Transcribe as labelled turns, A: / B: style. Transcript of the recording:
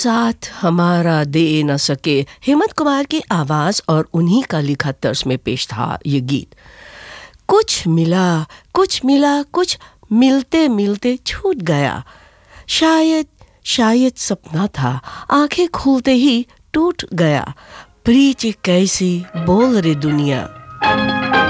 A: साथ हमारा दे न सके, हेमंत कुमार की आवाज़ और उन्हीं का लिखा तर्ज में पेश था ये गीत। कुछ मिला कुछ मिलते मिलते छूट गया, शायद सपना था, आंखें खुलते ही टूट गया। प्रीत कैसी बोल रे दुनिया।